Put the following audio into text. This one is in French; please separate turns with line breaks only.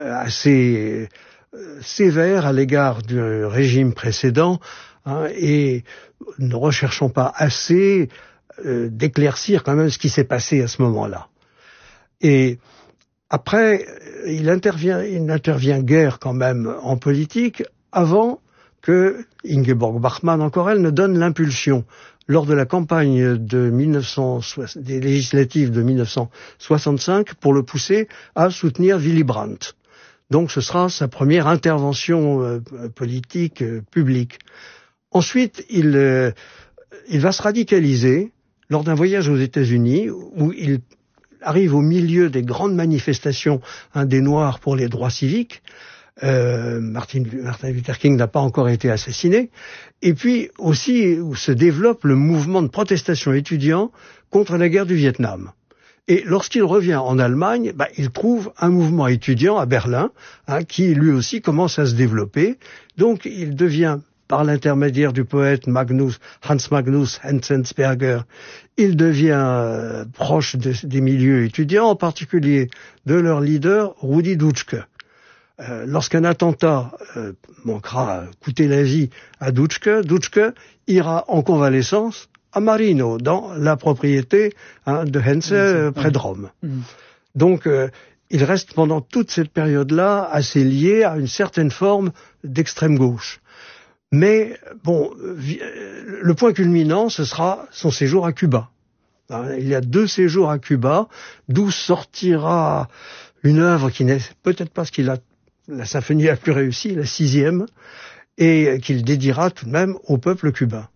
assez sévère à l'égard du régime précédent, et ne recherchons pas assez d'éclaircir quand même ce qui s'est passé à ce moment-là. Et après, il n'intervient guère quand même en politique avant que Ingeborg Bachmann, encore elle, ne donne l'impulsion lors de la campagne des législatives de 1965 pour le pousser à soutenir Willy Brandt. Donc ce sera sa première intervention politique publique. Ensuite, il va se radicaliser lors d'un voyage aux États-Unis où il arrive au milieu des grandes manifestations des Noirs pour les droits civiques. Martin Luther King n'a pas encore été assassiné. Et puis aussi où se développe le mouvement de protestation étudiant contre la guerre du Vietnam. Et lorsqu'il revient en Allemagne, il trouve un mouvement étudiant à Berlin qui lui aussi commence à se développer. Donc il devient, par l'intermédiaire du poète Hans Magnus Enzensberger, il devient proche des milieux étudiants, en particulier de leur leader Rudi Dutschke. Lorsqu'un attentat manquera coûter la vie à Dutschke ira en convalescence à Marino, dans la propriété de Henze, près de Rome. Donc, il reste pendant toute cette période-là assez lié à une certaine forme d'extrême gauche. Mais bon, le point culminant, ce sera son séjour à Cuba. Il y a 2 séjours à Cuba, d'où sortira une œuvre qui n'est peut-être pas la symphonie la plus réussie, la 6e, et qu'il dédiera tout de même au peuple cubain.